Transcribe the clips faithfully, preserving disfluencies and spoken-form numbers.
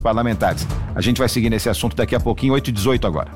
parlamentares. A gente vai seguir nesse assunto daqui a pouquinho, oito e dezoito agora.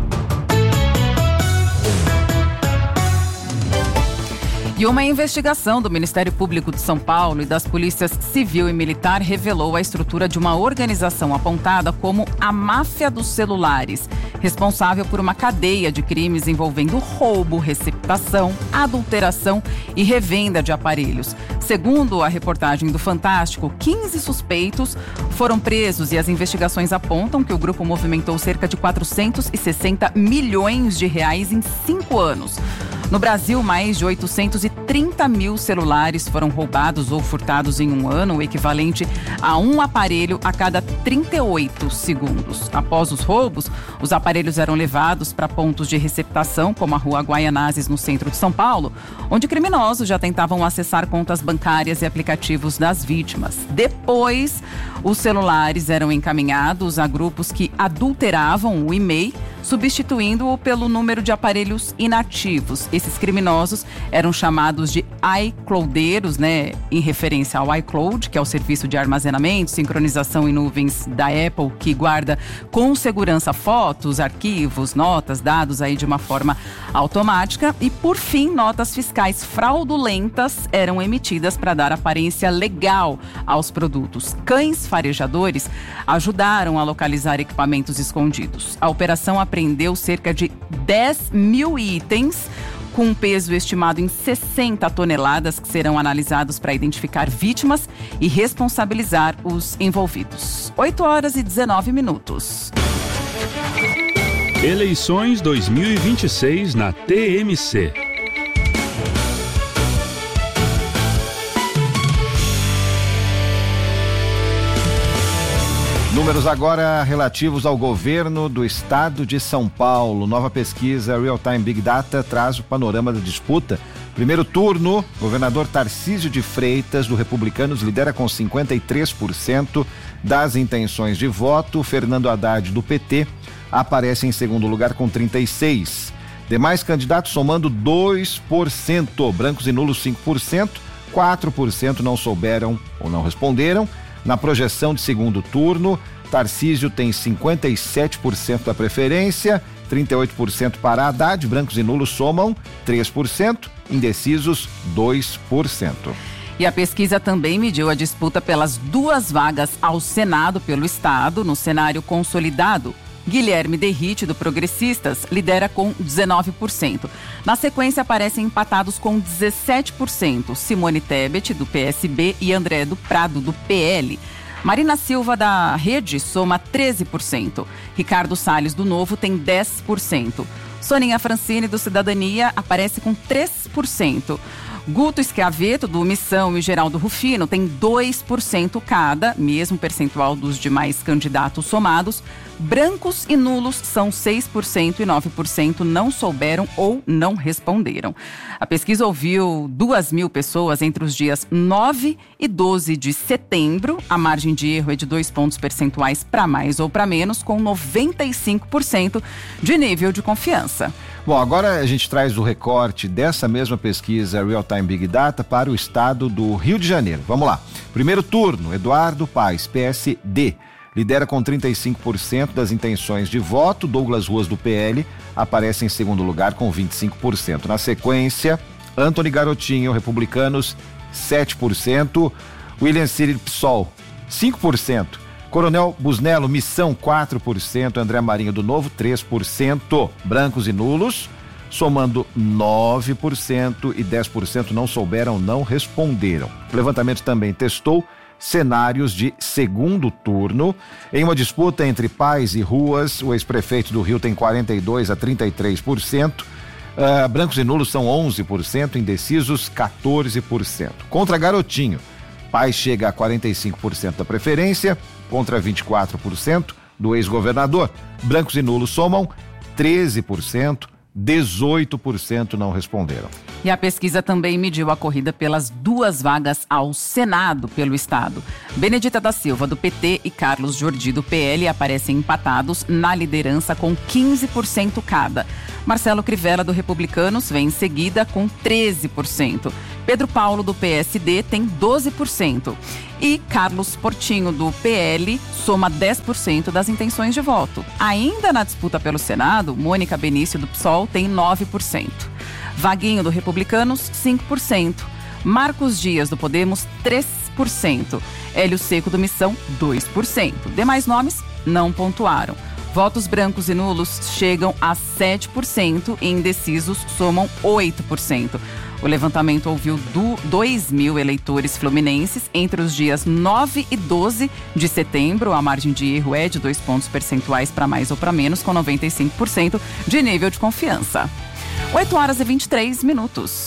E uma investigação do Ministério Público de São Paulo e das polícias civil e militar revelou a estrutura de uma organização apontada como a máfia dos celulares, responsável por uma cadeia de crimes envolvendo roubo, receptação, adulteração e revenda de aparelhos. Segundo a reportagem do Fantástico, quinze suspeitos foram presos e as investigações apontam que o grupo movimentou cerca de quatrocentos e sessenta milhões de reais em cinco anos. No Brasil, mais de oitocentos e trinta mil celulares foram roubados ou furtados em um ano, o equivalente a um aparelho a cada trinta e oito segundos. Após os roubos, os aparelhos eram levados para pontos de receptação, como a Rua Guaianazes, no centro de São Paulo, onde criminosos já tentavam acessar contas bancárias e aplicativos das vítimas. Depois, os celulares eram encaminhados a grupos que adulteravam o e-mail, substituindo-o pelo número de aparelhos inativos. Esses criminosos eram chamados de iCloudeiros, né, em referência ao iCloud, que é o serviço de armazenamento, sincronização em nuvens da Apple, que guarda com segurança fotos, arquivos, notas, dados aí de uma forma automática. E, por fim, notas fiscais fraudulentas eram emitidas para dar aparência legal aos produtos. Cães farejadores ajudaram a localizar equipamentos escondidos. A operação apreendeu cerca de dez mil itens, com um peso estimado em sessenta toneladas, que serão analisados para identificar vítimas e responsabilizar os envolvidos. oito horas e dezenove minutos. Eleições dois mil e vinte e seis na T M C. Números agora relativos ao governo do estado de São Paulo. Nova pesquisa Real Time Big Data traz o panorama da disputa. Primeiro turno, governador Tarcísio de Freitas, do Republicanos, lidera com cinquenta e três por cento das intenções de voto. Fernando Haddad, do P T, aparece em segundo lugar com trinta e seis por cento. Demais candidatos somando dois por cento. Brancos e nulos cinco por cento. quatro por cento não souberam ou não responderam. Na projeção de segundo turno, Tarcísio tem cinquenta e sete por cento da preferência, trinta e oito por cento para Haddad, brancos e nulos somam três por cento, indecisos dois por cento. E a pesquisa também mediu a disputa pelas duas vagas ao Senado pelo Estado, no cenário consolidado. Guilherme Derrite, do Progressistas, lidera com dezenove por cento. Na sequência, aparecem empatados com dezessete por cento Simone Tebet, do P S B, e André do Prado, do P L. Marina Silva, da Rede, soma treze por cento. Ricardo Salles, do Novo, tem dez por cento. Soninha Francine, do Cidadania, aparece com três por cento. Guto Schiavetto, do Missão, e Geraldo Rufino tem dois por cento cada, mesmo percentual dos demais candidatos somados. Brancos e nulos são seis por cento e nove por cento não souberam ou não responderam. A pesquisa ouviu duas mil pessoas entre os dias nove e doze de setembro. A margem de erro é de dois pontos percentuais para mais ou para menos, com noventa e cinco por cento de nível de confiança. Bom, agora a gente traz o recorte dessa mesma pesquisa Real Time Big Data para o estado do Rio de Janeiro. Vamos lá. Primeiro turno, Eduardo Paes, P S D. Lidera com trinta e cinco por cento das intenções de voto. Douglas Ruas, do P L, aparece em segundo lugar com vinte e cinco por cento. Na sequência, Antony Garotinho, Republicanos, sete por cento. William Ciro, PSOL, cinco por cento. Coronel Busnello, Missão, quatro por cento. André Marinho, do Novo, três por cento. Brancos e nulos, somando nove por cento, e dez por cento não souberam, não responderam. O levantamento também testou cenários de segundo turno. Em uma disputa entre Paes e Ruas, o ex-prefeito do Rio tem quarenta e dois a trinta e três por cento. Uh, brancos e nulos são onze por cento, indecisos quatorze por cento. Contra Garotinho, Paes chega a quarenta e cinco por cento da preferência, contra vinte e quatro por cento do ex-governador. Brancos e nulos somam treze por cento, dezoito por cento não responderam. E a pesquisa também mediu a corrida pelas duas vagas ao Senado pelo Estado. Benedita da Silva, do P T, e Carlos Jordi, do P L, aparecem empatados na liderança com quinze por cento cada. Marcelo Crivella, do Republicanos, vem em seguida com treze por cento. Pedro Paulo, do P S D, tem doze por cento. E Carlos Portinho, do P L, soma dez por cento das intenções de voto. Ainda na disputa pelo Senado, Mônica Benício, do P SOL, tem nove por cento. Vaguinho, do Republicanos, cinco por cento. Marcos Dias, do Podemos, três por cento. Hélio Seco, do Missão, dois por cento. Demais nomes não pontuaram. Votos brancos e nulos chegam a sete por cento e indecisos somam oito por cento. O levantamento ouviu dois mil eleitores fluminenses entre os dias nove e doze de setembro. A margem de erro é de dois pontos percentuais para mais ou para menos, com noventa e cinco por cento de nível de confiança. oito horas e vinte e três minutos.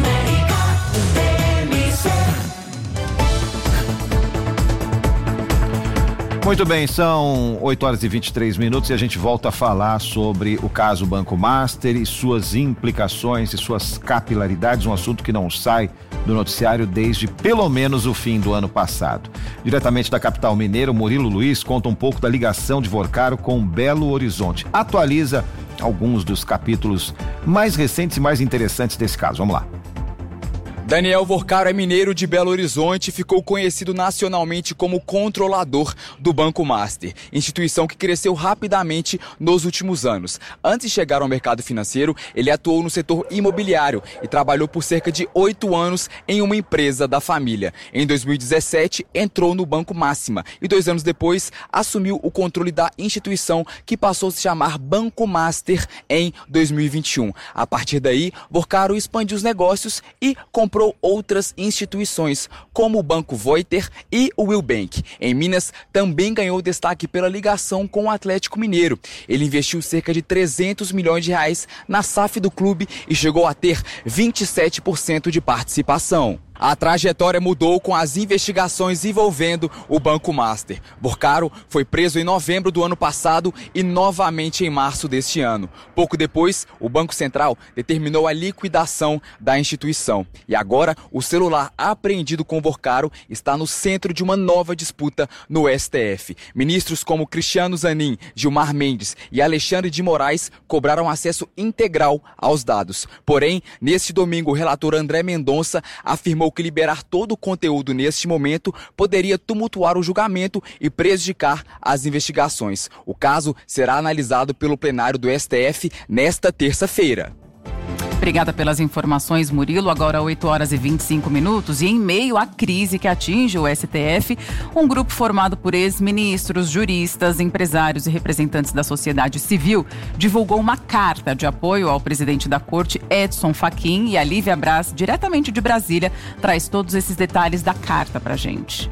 Muito bem, são oito horas e vinte e três minutos e a gente volta a falar sobre o caso Banco Master e suas implicações e suas capilaridades, um assunto que não sai do noticiário desde pelo menos o fim do ano passado. Diretamente da capital mineira, o Murilo Luiz conta um pouco da ligação de Vorcaro com Belo Horizonte. Atualiza alguns dos capítulos mais recentes e mais interessantes desse caso. Vamos lá. Daniel Vorcaro é mineiro de Belo Horizonte e ficou conhecido nacionalmente como controlador do Banco Master, instituição que cresceu rapidamente nos últimos anos. Antes de chegar ao mercado financeiro, ele atuou no setor imobiliário e trabalhou por cerca de oito anos em uma empresa da família. Em dois mil e dezessete, entrou no Banco Máxima e dois anos depois assumiu o controle da instituição, que passou a se chamar Banco Master em dois mil e vinte e um. A partir daí, Vorcaro expandiu os negócios e comprou outras instituições, como o Banco Voiter e o Willbank. Em Minas, também ganhou destaque pela ligação com o Atlético Mineiro. Ele investiu cerca de trezentos milhões de reais na S A F do clube e chegou a ter vinte e sete por cento de participação. A trajetória mudou com as investigações envolvendo o Banco Master. Vorcaro foi preso em novembro do ano passado e novamente em março deste ano. Pouco depois, o Banco Central determinou a liquidação da instituição. E agora, o celular apreendido com Vorcaro está no centro de uma nova disputa no S T F. Ministros como Cristiano Zanin, Gilmar Mendes e Alexandre de Moraes cobraram acesso integral aos dados. Porém, neste domingo, o relator André Mendonça afirmou que liberar todo o conteúdo neste momento poderia tumultuar o julgamento e prejudicar as investigações. O caso será analisado pelo plenário do S T F nesta terça-feira. Obrigada pelas informações, Murilo. Agora oito horas e vinte e cinco minutos e em meio à crise que atinge o S T F, um grupo formado por ex-ministros, juristas, empresários e representantes da sociedade civil divulgou uma carta de apoio ao presidente da corte, Edson Fachin, e a Lívia Braz, diretamente de Brasília, traz todos esses detalhes da carta pra gente.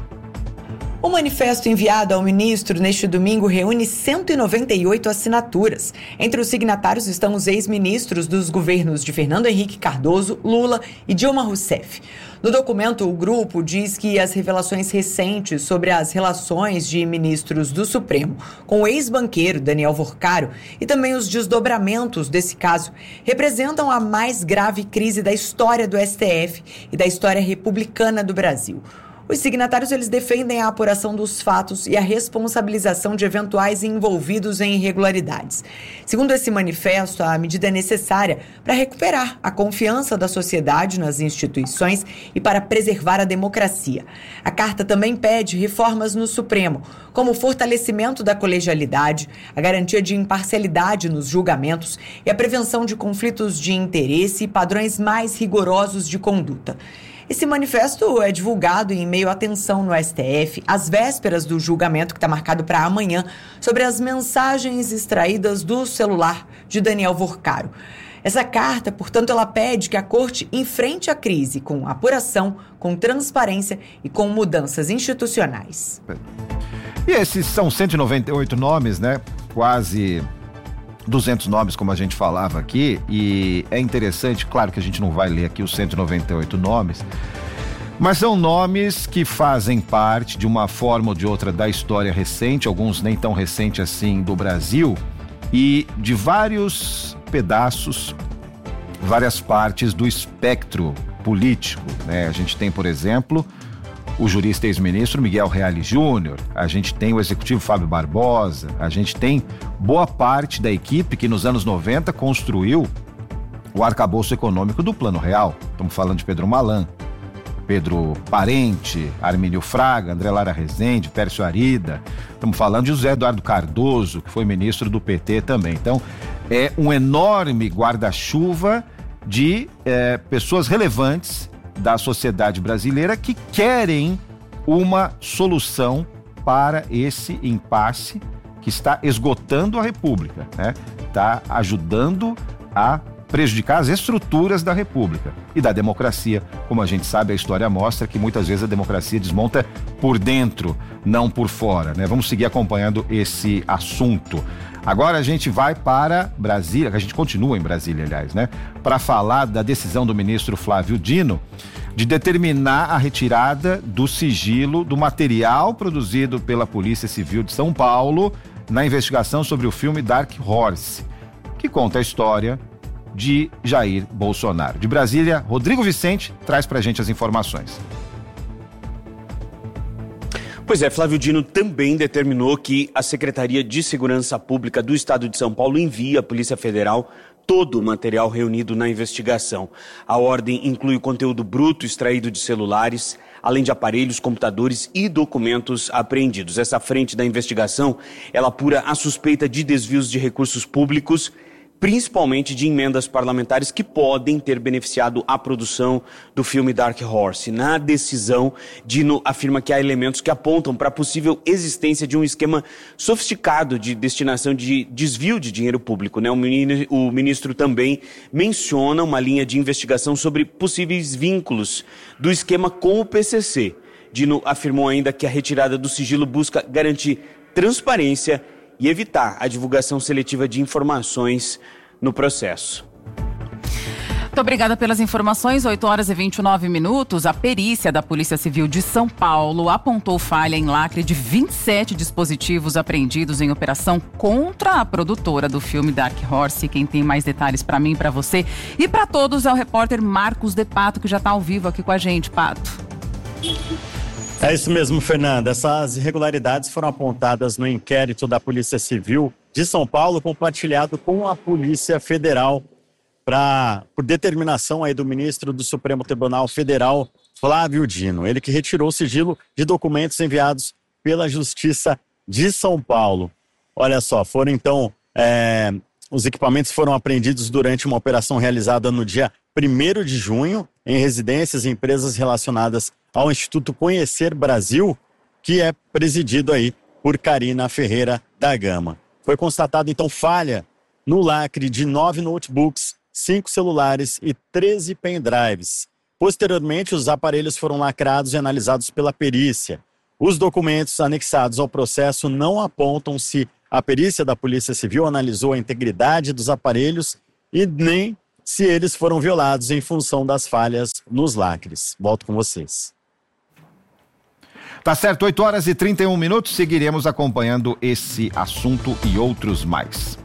O manifesto enviado ao ministro neste domingo reúne cento e noventa e oito assinaturas. Entre os signatários estão os ex-ministros dos governos de Fernando Henrique Cardoso, Lula e Dilma Rousseff. No documento, o grupo diz que as revelações recentes sobre as relações de ministros do Supremo com o ex-banqueiro Daniel Vorcaro e também os desdobramentos desse caso representam a mais grave crise da história do S T F e da história republicana do Brasil. Os signatários eles defendem a apuração dos fatos e a responsabilização de eventuais envolvidos em irregularidades. Segundo esse manifesto, a medida é necessária para recuperar a confiança da sociedade nas instituições e para preservar a democracia. A carta também pede reformas no Supremo, como o fortalecimento da colegialidade, a garantia de imparcialidade nos julgamentos e a prevenção de conflitos de interesse e padrões mais rigorosos de conduta. Esse manifesto é divulgado em meio à tensão no S T F, às vésperas do julgamento que está marcado para amanhã, sobre as mensagens extraídas do celular de Daniel Vorcaro. Essa carta, portanto, ela pede que a corte enfrente a crise com apuração, com transparência e com mudanças institucionais. E esses são cento e noventa e oito nomes, né? Quase duzentos nomes, como a gente falava aqui, e é interessante, claro que a gente não vai ler aqui os cento e noventa e oito nomes, mas são nomes que fazem parte de uma forma ou de outra da história recente, alguns nem tão recente assim do Brasil, e de vários pedaços várias partes do espectro político, né? A gente tem, por exemplo, o jurista ex-ministro Miguel Reale Júnior, a gente tem o executivo Fábio Barbosa, a gente tem boa parte da equipe que nos anos noventa construiu o arcabouço econômico do Plano Real. Estamos falando de Pedro Malan, Pedro Parente, Armínio Fraga, André Lara Rezende, Pércio Arida. Estamos falando de José Eduardo Cardoso, que foi ministro do P T também. Então, é um enorme guarda-chuva de é, pessoas relevantes da sociedade brasileira que querem uma solução para esse impasse que está esgotando a República, né? Está ajudando a prejudicar as estruturas da República e da democracia. Como a gente sabe, a história mostra que muitas vezes a democracia desmonta por dentro, não por fora, né? Vamos seguir acompanhando esse assunto. Agora a gente vai para Brasília, que a gente continua em Brasília, aliás, né? Para falar da decisão do ministro Flávio Dino de determinar a retirada do sigilo do material produzido pela Polícia Civil de São Paulo na investigação sobre o filme Dark Horse, que conta a história de Jair Bolsonaro. De Brasília, Rodrigo Vicente traz pra gente as informações. Pois é, Flávio Dino também determinou que a Secretaria de Segurança Pública do Estado de São Paulo envie à Polícia Federal todo o material reunido na investigação. A ordem inclui o conteúdo bruto extraído de celulares, além de aparelhos, computadores e documentos apreendidos. Essa frente da investigação, ela apura a suspeita de desvios de recursos públicos, principalmente de emendas parlamentares que podem ter beneficiado a produção do filme Dark Horse. Na decisão, Dino afirma que há elementos que apontam para a possível existência de um esquema sofisticado de destinação de desvio de dinheiro público, né? O ministro também menciona uma linha de investigação sobre possíveis vínculos do esquema com o P C C. Dino afirmou ainda que a retirada do sigilo busca garantir transparência e evitar a divulgação seletiva de informações no processo. Muito obrigada pelas informações. oito horas e vinte e nove minutos. A perícia da Polícia Civil de São Paulo apontou falha em lacre de vinte e sete dispositivos apreendidos em operação contra a produtora do filme Dark Horse. Quem tem mais detalhes para mim, para você e para todos é o repórter Marcos de Pato, que já está ao vivo aqui com a gente. Pato. É isso mesmo, Fernanda. Essas irregularidades foram apontadas no inquérito da Polícia Civil de São Paulo, compartilhado com a Polícia Federal, pra, por determinação aí do ministro do Supremo Tribunal Federal, Flávio Dino. Ele que retirou o sigilo de documentos enviados pela Justiça de São Paulo. Olha só, foram então... É, os equipamentos foram apreendidos durante uma operação realizada no dia primeiro de junho em residências e empresas relacionadas ao Instituto Conhecer Brasil, que é presidido aí por Karina Ferreira da Gama. Foi constatado então falha no lacre de nove notebooks, cinco celulares e treze pendrives. Posteriormente, os aparelhos foram lacrados e analisados pela perícia. Os documentos anexados ao processo não apontam se a perícia da Polícia Civil analisou a integridade dos aparelhos e nem se eles foram violados em função das falhas nos lacres. Volto com vocês. Tá certo, oito horas e trinta e um minutos, seguiremos acompanhando esse assunto e outros mais.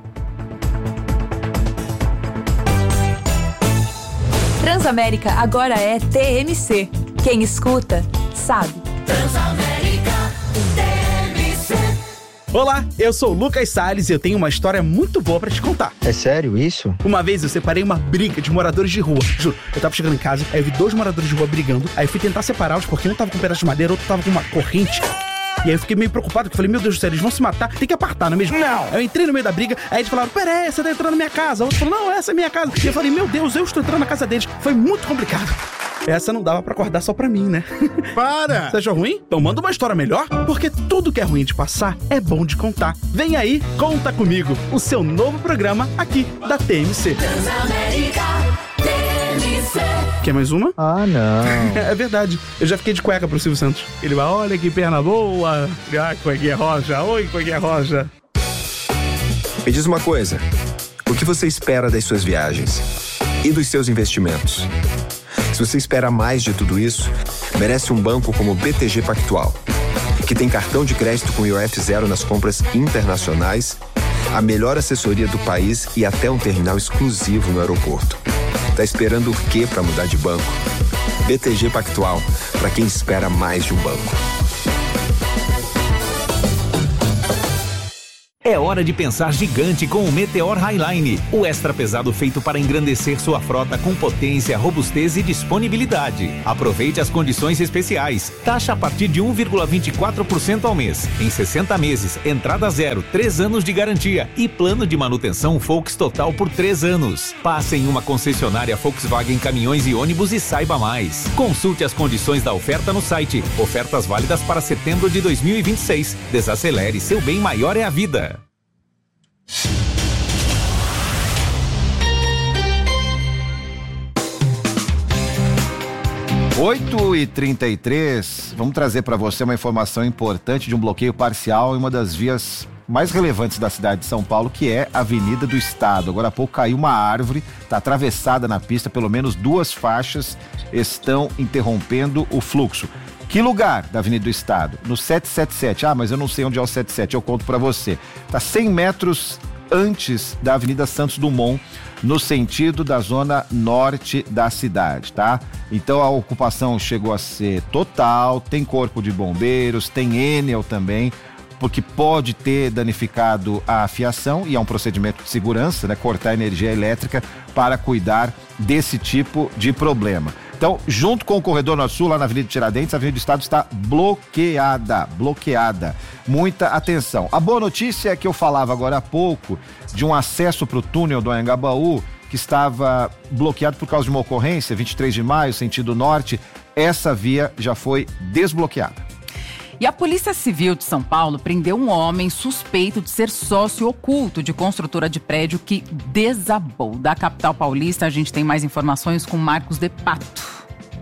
Transamérica agora é T M C. Quem escuta, sabe. Transamérica T M C. Olá, eu sou o Lucas Salles e eu tenho uma história muito boa pra te contar. É sério isso? Uma vez eu separei uma briga de moradores de rua. Juro, eu tava chegando em casa, aí eu vi dois moradores de rua brigando, aí eu fui tentar separá-los porque um tava com um pedaço de madeira, outro tava com uma corrente. E aí eu fiquei meio preocupado, porque eu falei, meu Deus do céu, eles vão se matar, tem que apartar, não é mesmo? Não! Aí eu entrei no meio da briga, aí eles falaram, peraí, você tá entrando na minha casa. O outro falou, não, essa é minha casa. E eu falei, meu Deus, eu estou entrando na casa deles. Foi muito complicado. Essa não dava pra acordar só pra mim, né? Para! Você achou ruim? Então manda uma história melhor, porque tudo que é ruim de passar é bom de contar. Vem aí, Conta Comigo, o seu novo programa aqui da T M C. Transamérica T M C. Quer mais uma? Ah, não. É verdade, eu já fiquei de cueca pro Silvio Santos. Ele vai, olha que perna boa. Ah, cuequinha roja, oi, cuequinha roja. Me diz uma coisa, o que você espera das suas viagens? E dos seus investimentos? Se você espera mais de tudo isso, merece um banco como o B T G Pactual, que tem cartão de crédito com I O F zero nas compras internacionais, a melhor assessoria do país e até um terminal exclusivo no aeroporto. Tá esperando o quê para mudar de banco? B T G Pactual, para quem espera mais de um banco. É hora de pensar gigante com o Meteor Highline, o extra pesado feito para engrandecer sua frota com potência, robustez e disponibilidade. Aproveite as condições especiais. Taxa a partir de um vírgula vinte e quatro por cento ao mês, em sessenta meses, entrada zero, três anos de garantia e plano de manutenção Volks Total por três anos. Passe em uma concessionária Volkswagen Caminhões e Ônibus e saiba mais. Consulte as condições da oferta no site. Ofertas válidas para setembro de dois mil e vinte e seis. Desacelere, seu bem maior é a vida. oito e trinta e três, vamos trazer para você uma informação importante de um bloqueio parcial em uma das vias mais relevantes da cidade de São Paulo, que é a Avenida do Estado. Agora há pouco caiu uma árvore, está atravessada na pista, pelo menos duas faixas estão interrompendo o fluxo. Que lugar da Avenida do Estado? No setecentos e setenta e sete. Ah, mas eu não sei onde é o setenta e sete, eu conto para você. Está cem metros antes da Avenida Santos Dumont, no sentido da zona norte da cidade, tá? Então a ocupação chegou a ser total, tem corpo de bombeiros, tem Enel também, porque pode ter danificado a fiação e é um procedimento de segurança, né? Cortar energia elétrica para cuidar desse tipo de problema. Então, junto com o Corredor Norte-Sul, lá na Avenida Tiradentes, a Avenida do Estado está bloqueada, bloqueada. Muita atenção. A boa notícia é que eu falava agora há pouco de um acesso para o túnel do Anhangabaú, que estava bloqueado por causa de uma ocorrência, vinte e três de maio, sentido norte. Essa via já foi desbloqueada. E a Polícia Civil de São Paulo prendeu um homem suspeito de ser sócio oculto de construtora de prédio que desabou. Da capital paulista, a gente tem mais informações com Marcos de Pato.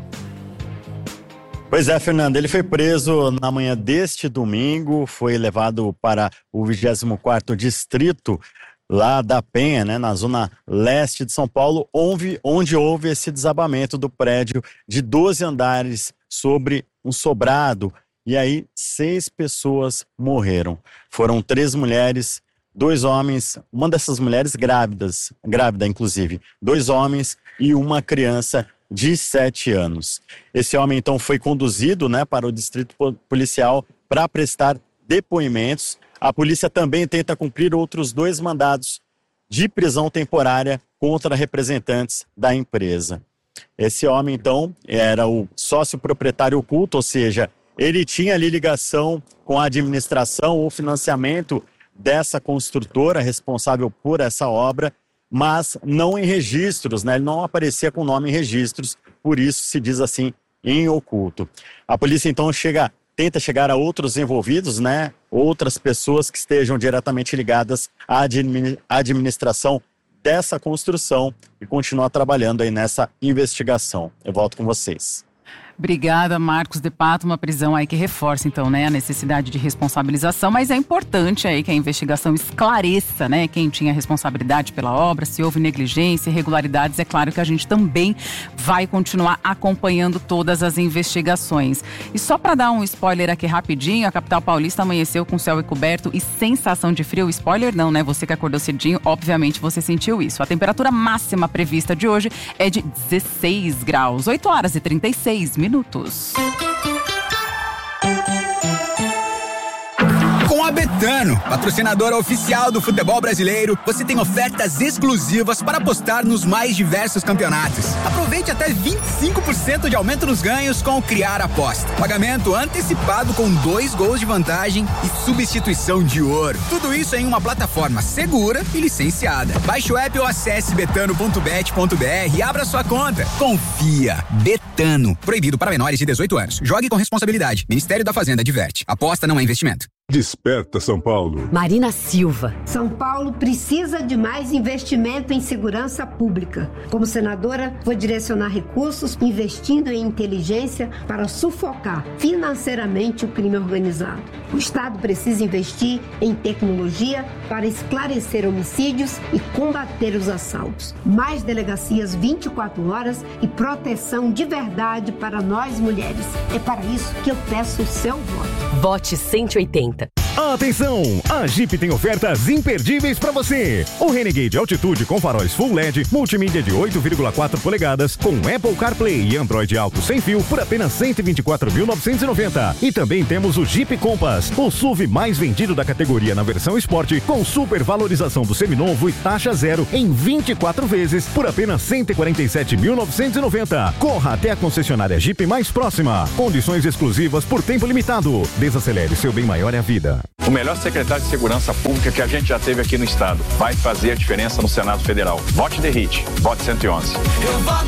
Pois é, Fernanda, ele foi preso na manhã deste domingo, foi levado para o vigésimo quarto Distrito, lá da Penha, né, na zona leste de São Paulo, onde, onde houve esse desabamento do prédio de doze andares sobre um sobrado. E aí, seis pessoas morreram. Foram três mulheres, dois homens, uma dessas mulheres grávidas, grávida inclusive, dois homens e uma criança de sete anos. Esse homem, então, foi conduzido, né, para o distrito policial para prestar depoimentos. A polícia também tenta cumprir outros dois mandados de prisão temporária contra representantes da empresa. Esse homem, então, era o sócio proprietário oculto, ou seja, ele tinha ali ligação com a administração ou financiamento dessa construtora responsável por essa obra, mas não em registros, né? Ele não aparecia com nome em registros, por isso se diz assim, em oculto. A polícia então chega, tenta chegar a outros envolvidos, né? Outras pessoas que estejam diretamente ligadas à administração dessa construção e continuar trabalhando aí nessa investigação. Eu volto com vocês. Obrigada, Marcos de Pato. Uma prisão aí que reforça, então, né, a necessidade de responsabilização, mas é importante aí que a investigação esclareça, né, quem tinha responsabilidade pela obra, se houve negligência, irregularidades. É claro que a gente também vai continuar acompanhando todas as investigações. E só para dar um spoiler aqui rapidinho, a capital paulista amanheceu com céu encoberto e sensação de frio. Spoiler não, né? Você que acordou cedinho, obviamente você sentiu isso. A temperatura máxima prevista de hoje é de dezesseis graus, oito horas e trinta e seis minutos. Minutos. Com a Betano, patrocinadora oficial do futebol brasileiro, você tem ofertas exclusivas para apostar nos mais diversos campeonatos. Aproveite até vinte e cinco por cento de aumento nos ganhos com o Criar Aposta. Pagamento antecipado com dois gols de vantagem e substituição de ouro. Tudo isso em uma plataforma segura e licenciada. Baixe o app ou acesse betano ponto bet ponto br e abra sua conta. Confia. Betano. Proibido para menores de dezoito anos. Jogue com responsabilidade. Ministério da Fazenda adverte. Aposta não é investimento. Desperta São Paulo. Marina Silva. São Paulo precisa de mais investimento em segurança pública. Como senadora, vou direcionar recursos investindo em inteligência para sufocar financeiramente o crime organizado. O Estado precisa investir em tecnologia para esclarecer homicídios e combater os assaltos. Mais delegacias vinte e quatro horas e proteção de verdade para nós mulheres. É para isso que eu peço o seu voto. Vote cento e oitenta. Atenção! A Jeep tem ofertas imperdíveis para você. O Renegade Altitude com faróis Full L E D, multimídia de oito vírgula quatro polegadas, com Apple CarPlay e Android Auto sem fio por apenas cento e vinte e quatro mil novecentos e noventa. E também temos o Jeep Compass, o S U V mais vendido da categoria na versão Sport, com super valorização do seminovo e taxa zero em vinte e quatro vezes por apenas cento e quarenta e sete mil novecentos e noventa. Corra até a concessionária Jeep mais próxima. Condições exclusivas por tempo limitado. Desacelere, seu bem maior é a vida. O melhor secretário de Segurança Pública que a gente já teve aqui no estado. Vai fazer a diferença no Senado Federal. Vote D E R I T. Vote cento e onze. Eu voto